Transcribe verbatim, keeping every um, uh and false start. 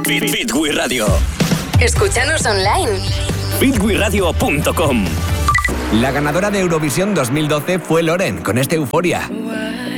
Beat, Beat We Radio. Escúchanos online. beat we radio punto com. La ganadora de Eurovisión dos mil doce fue Loren con este Euforia.